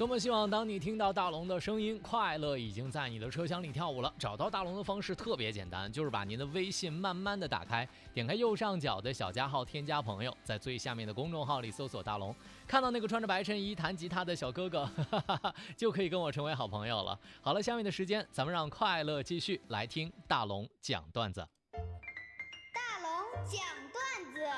多么希望当你听到大龙的声音，快乐已经在你的车厢里跳舞了。找到大龙的方式特别简单，就是把您的微信慢慢的打开，点开右上角的小加号添加朋友，在最下面的公众号里搜索大龙，看到那个穿着白衬衣弹吉他的小哥哥，就可以跟我成为好朋友了。好了，下面的时间咱们让快乐继续来听大龙讲段子。 大龙讲段子。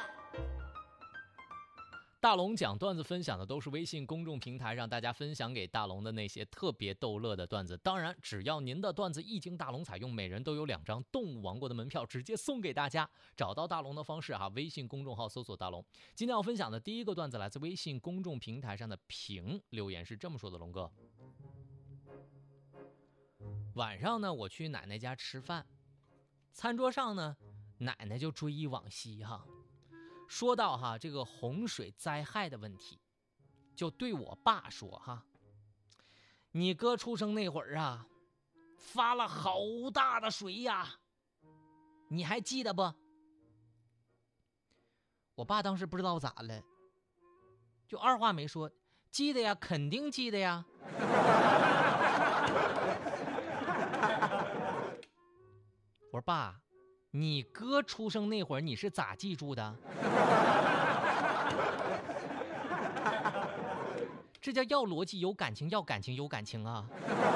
大龙讲段子分享的都是微信公众平台上大家分享给大龙的那些特别逗乐的段子，当然只要您的段子一经大龙采用，每人都有2张动物王国的门票直接送给大家。找到大龙的方式微信公众号搜索大龙。今天要分享的第一个段子来自微信公众平台上的平留言是这么说的：龙哥，晚上呢我去奶奶家吃饭，餐桌上呢奶奶就追忆往昔说到这个洪水灾害的问题，就对我爸说你哥出生那会儿发了好大的水呀，你还记得不？我爸当时不知道咋了，就二话没说，记得呀，肯定记得呀。我说爸，你哥出生那会儿你是咋记住的？这叫要逻辑有感情，要感情有感情啊！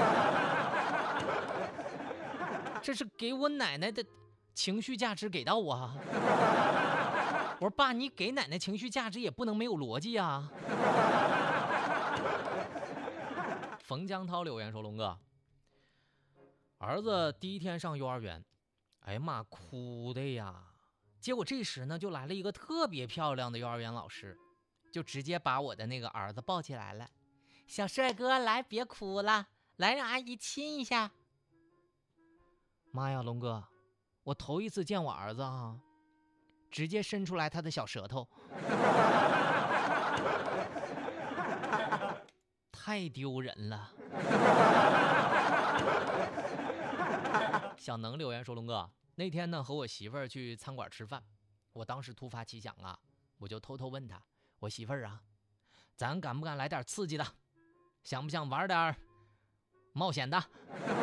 这是给我奶奶的情绪价值给到我我说爸，你给奶奶情绪价值也不能没有逻辑啊！冯江涛留言说：龙哥，儿子第一天上幼儿园，哎呀妈，哭的呀！结果这时呢，就来了一个特别漂亮的幼儿园老师，就直接把我的那个儿子抱起来了。小帅哥，来，别哭了，来让阿姨亲一下。妈呀，龙哥，我头一次见我儿子直接伸出来他的小舌头，太丢人了。小能留言说：龙哥，那天呢和我媳妇儿去餐馆吃饭，我当时突发奇想我就偷偷问她，我媳妇儿咱敢不敢来点刺激的？想不想玩点冒险的？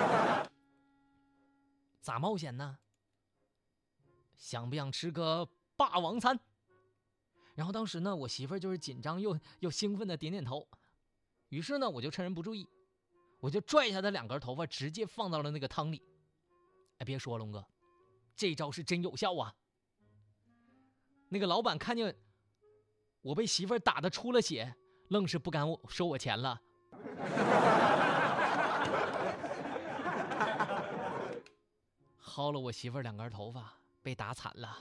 咋冒险呢？想不想吃个霸王餐？然后当时呢我媳妇儿就是紧张又兴奋的点点头，于是呢我就趁人不注意，我就拽下她2根头发，直接放到了那个汤里。哎，别说龙哥，这招是真有效那个老板看见我被媳妇儿打得出了血，愣是不敢收我钱了。薅了我媳妇儿2根头发，被打惨了。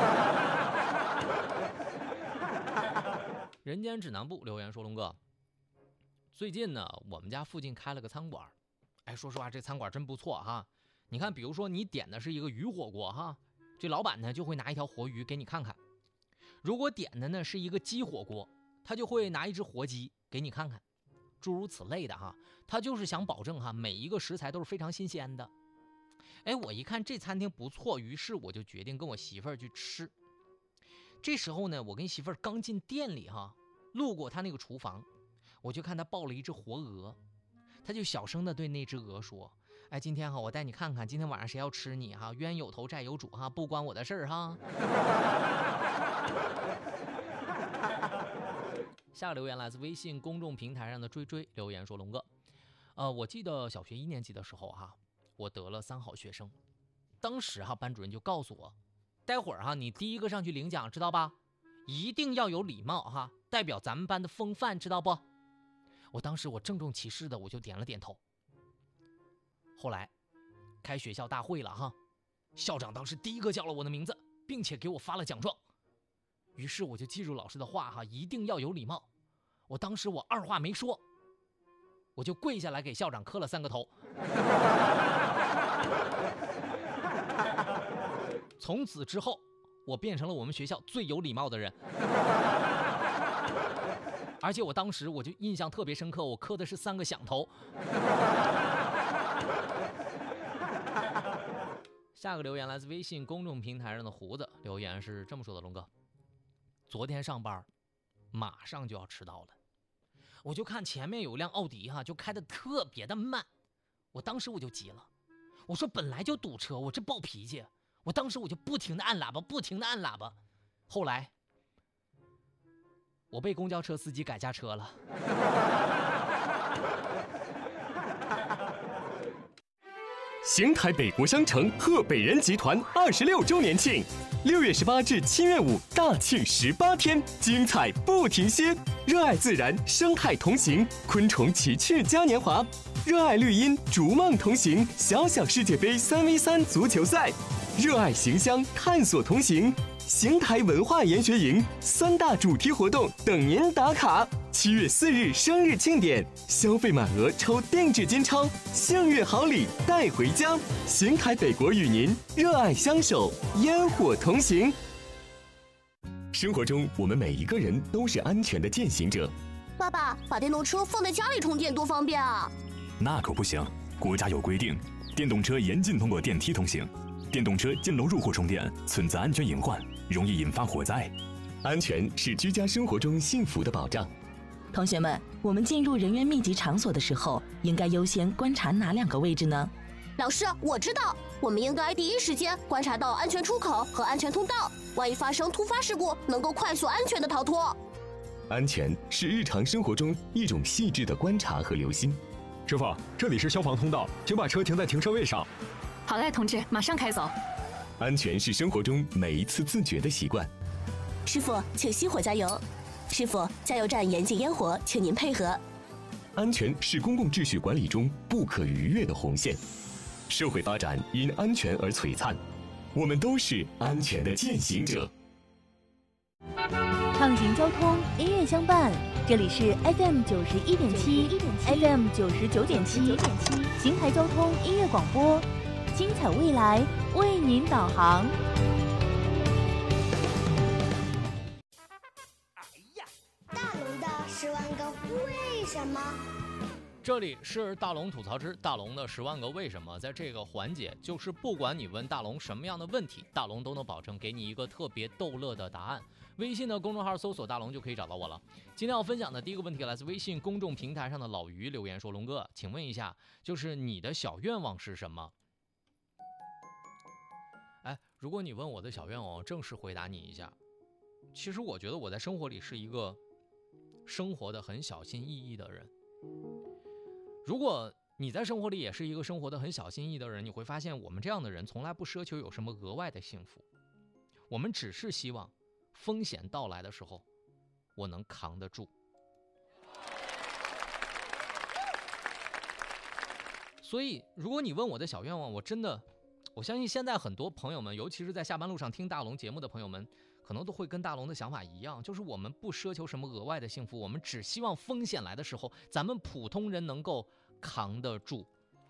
人间指南部留言说：龙哥，最近呢我们家附近开了个餐馆，哎，说实话这餐馆真不错你看，比如说你点的是一个鱼火锅这老板呢就会拿一条活鱼给你看看；如果点的呢是一个鸡火锅，他就会拿一只活鸡给你看看，诸如此类的他就是想保证每一个食材都是非常新鲜的。哎，我一看这餐厅不错，于是我就决定跟我媳妇儿去吃。这时候呢，我跟媳妇儿刚进店里路过他那个厨房，我就看他抱了一只活鹅，他就小声的对那只鹅说：哎，今天我带你看看，今天晚上谁要吃你冤有头债有主不关我的事儿下个留言来自微信公众平台上的追追留言说：龙哥，我记得小学1年级的时候我得了3好学生，当时班主任就告诉我，待会儿你第一个上去领奖，知道吧？一定要有礼貌代表咱们班的风范，知道不？我当时我郑重其事的我就点了点头。后来开学校大会了校长当时第一个叫了我的名字，并且给我发了奖状。于是我就记住老师的话一定要有礼貌。我当时我二话没说，我就跪下来给校长磕了3个头。从此之后，我变成了我们学校最有礼貌的人。而且我当时我就印象特别深刻，我磕的是3个响头。下个留言来自微信公众平台上的胡子，留言是这么说的：龙哥，昨天上班马上就要迟到了， 我就看前面有辆奥迪就开得特别的慢，我当时我就急了，我说本来就堵车，我这暴脾气，我当时我就不停的按喇叭，后来我被公交车司机改驾车了。 邢台北国商城贺北人集团26周年庆，6月18至7月5大庆18天，精彩不停歇！热爱自然，生态同行，昆虫奇趣嘉年华；热爱绿荫，逐梦同行，小小世界杯3v3足球赛；热爱形象，探索同行。邢台文化研学营3大主题活动等您打卡。7月4日生日庆典，消费满额抽定制金钞，幸运好礼带回家。邢台北国与您热爱相守，烟火同行。生活中，我们每一个人都是安全的践行者。 爸爸，把电动车放在家里充电多方便啊！ 那可不行，国家有规定，电动车严禁通过电梯通行。电动车进楼入户充电存在安全隐患，容易引发火灾。 安全是居家生活中幸福的保障。 同学们，我们进入人员密集场所的时候，应该优先观察哪2个位置呢？ 老师，我知道，我们应该第一时间观察到安全出口和安全通道，万一发生突发事故，能够快速安全的逃脱。 安全是日常生活中一种细致的观察和留心。 师傅，这里是消防通道，请把车停在停车位上。 好嘞，同志，马上开走。 安全是生活中每一次自觉的习惯。 师傅，请熄火加油。师傅，加油站严禁烟火，请您配合。 安全是公共秩序管理中不可逾越的红线。社会发展因安全而璀璨，我们都是安全的践行者。 畅行交通，音乐相伴。这里是 FM 91.7 ，FM 99.7，邢台交通音乐广播，精彩未来为您导航。 大龙的10万个为什么？ 这里是大龙吐槽之大龙的10万个为什么。在这个环节，就是不管你问大龙什么样的问题，大龙都能保证给你一个特别逗乐的答案。微信的公众号搜索大龙就可以找到我了。今天要分享的第一个问题来自微信公众平台上的老于留言说，龙哥，请问一下，就是你的小愿望是什么？如果你问我的小愿望，我正式回答你一下。其实我觉得我在生活里是一个生活的很小心翼翼的人。如果你在生活里也是一个生活的很小心翼翼的人，你会发现我们这样的人从来不奢求有什么额外的幸福，我们只是希望风险到来的时候我能扛得住。所以如果你问我的小愿望，我相信现在很多朋友们，尤其是在下班路上听大龙节目的朋友们，可能都会跟大龙的想法一样，就是我们不奢求什么额外的幸福，我们只希望风险来的时候咱们普通人能够扛得住。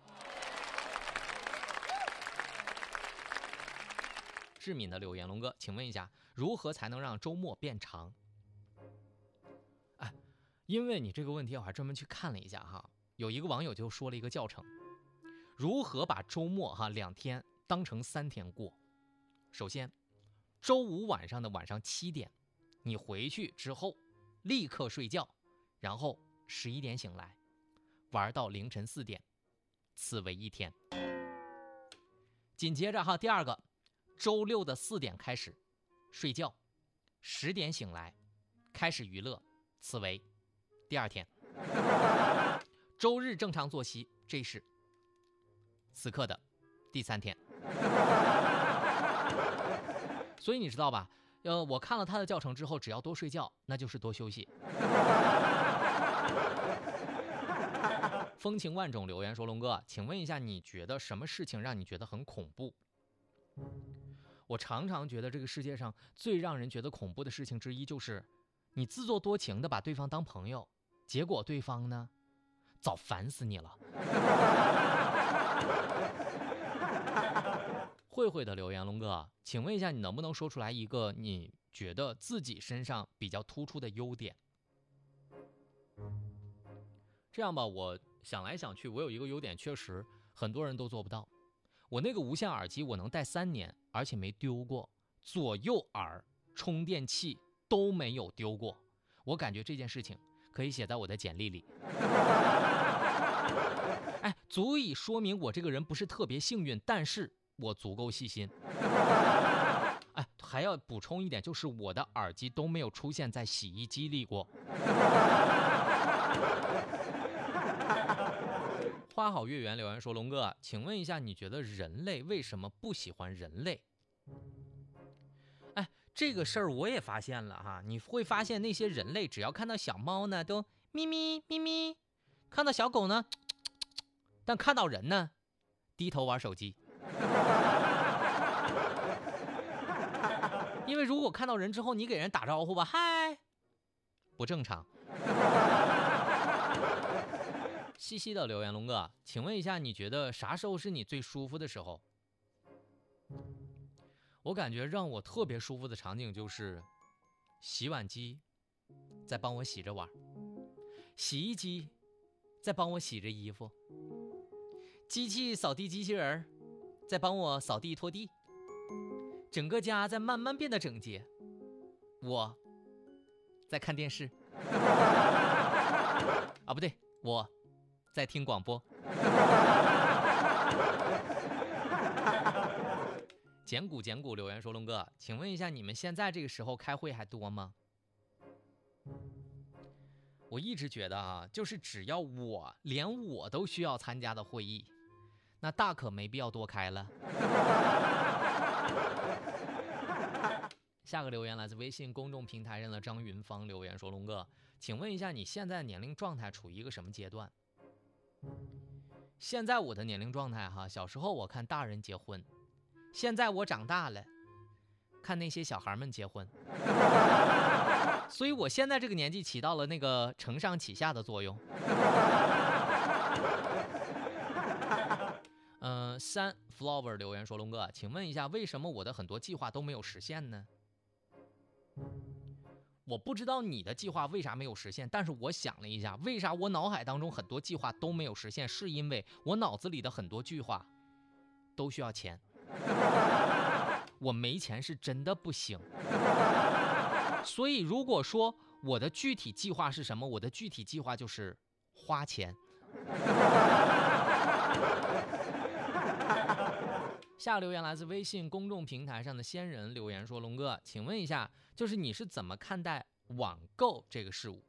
志敏的留言，龙哥，请问一下，如何才能让周末变长？因为你这个问题我还专门去看了一下哈，有一个网友就说了一个教程，如何把周末2天当成3天过。首先，周五晚上的晚上7点，你回去之后立刻睡觉，然后11点醒来，玩到凌晨4点，此为1天。紧接着第二个，周六的4点开始睡觉，10点醒来，开始娱乐，此为第2天。周日正常作息，这是此刻的第3天。所以你知道吧，我看了他的教程之后，只要多睡觉那就是多休息。风情万种留言说，龙哥，请问一下，你觉得什么事情让你觉得很恐怖？我常常觉得这个世界上最让人觉得恐怖的事情之一，就是你自作多情的把对方当朋友，结果对方呢早烦死你了。慧慧的留言，龙哥，请问一下，你能不能说出来一个你觉得自己身上比较突出的优点？这样吧，我想来想去，我有一个优点确实很多人都做不到。我那个无线耳机我能戴3年，而且没丢过，左右耳充电器都没有丢过。我感觉这件事情可以写在我的简历里。哎，足以说明我这个人不是特别幸运，但是我足够细心。哎，还要补充一点，就是我的耳机都没有出现在洗衣机里过。花好月圆留言说，龙哥，请问一下，你觉得人类为什么不喜欢人类？哎，这个事儿我也发现了哈，你会发现那些人类只要看到小猫呢，都咪咪咪咪；看到小狗呢，但看到人呢，低头玩手机。因为如果看到人之后，你给人打招呼吧，嗨，不正常。西西的留言，龙哥，请问一下，你觉得啥时候是你最舒服的时候？我感觉让我特别舒服的场景就是洗碗机在帮我洗着碗，洗衣机在帮我洗着衣服，机器扫地机器人在帮我扫地拖地，整个家在慢慢变得整洁，我在看电视啊，不对，我在听广播。简古留言说，龙哥，请问一下，你们现在这个时候开会还多吗？我一直觉得啊，就是只要连我都需要参加的会议，那大可没必要多开了。下个留言来自微信公众平台上的张云芳留言说，龙哥，请问一下，你现在年龄状态处于一个什么阶段？现在我的年龄状态哈，小时候我看大人结婚，现在我长大了，看那些小孩们结婚，所以我现在这个年纪起到了那个承上启下的作用。Sunflower 留言说，龙哥，请问一下，为什么我的很多计划都没有实现呢？我不知道你的计划为啥没有实现，但是我想了一下，为啥我脑海当中很多计划都没有实现，是因为我脑子里的很多计划都需要钱，我没钱是真的不行。所以如果说我的具体计划是什么，我的具体计划就是花钱。下留言来自微信公众平台上的仙人留言说，龙哥，请问一下，就是你是怎么看待网购这个事物？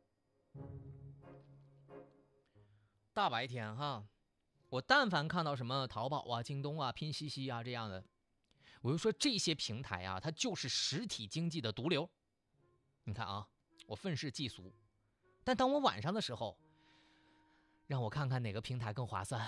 大白天哈，我但凡看到什么淘宝啊、京东啊、拼夕夕啊这样的，我就说这些平台啊，它就是实体经济的毒瘤。你看啊，我愤世嫉俗，但当我晚上的时候，让我看看哪个平台更划算。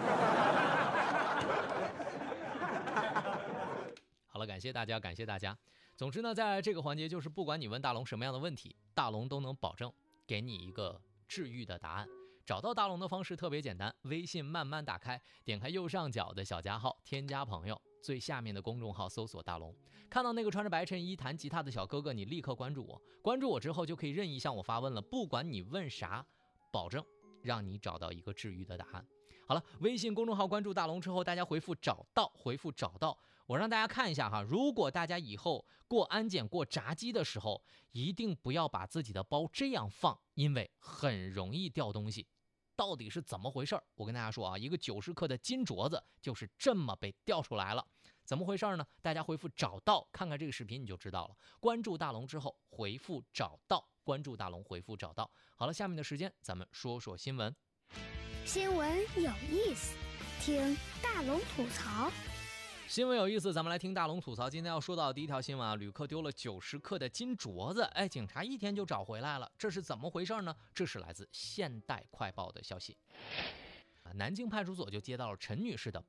好了，感谢大家。总之呢，在这个环节，就是不管你问大龙什么样的问题，大龙都能保证给你一个治愈的答案。找到大龙的方式特别简单，微信慢慢打开，点开右上角的小加号，添加朋友，最下面的公众号搜索大龙，看到那个穿着白衬衣弹吉他的小哥哥，你立刻关注我。关注我之后，就可以任意向我发问了，不管你问啥，保证让你找到一个治愈的答案。好了，微信公众号关注大龙之后，大家回复找到，我让大家看一下哈，如果大家以后过安检过闸机的时候，一定不要把自己的包这样放，因为很容易掉东西。到底是怎么回事？我跟大家说啊，一个90克的金镯子就是这么被掉出来了。怎么回事呢？大家回复找到，看看这个视频你就知道了。关注大龙之后回复找到，关注大龙回复找到。好了，下面的时间咱们说说新闻。 新闻有意思，听大龙吐槽。 新闻有意思，咱们来听大龙吐槽。今天要说到的第一条新闻啊，旅客丢了90克的金镯子，警察1天就找回来了，这是怎么回事呢？这是来自现代快报的消息。南京派出所就接到了陈女士的